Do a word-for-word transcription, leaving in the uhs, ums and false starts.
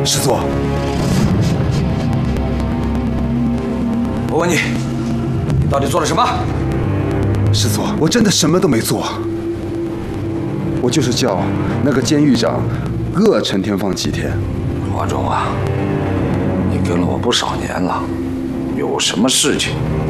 师祖， 我问你，你到底做了什么？ 师祖，我真的什么都没做，我就是叫那个监狱长饿陈天放几天。 华忠啊，你跟了我不少年了，有什么事情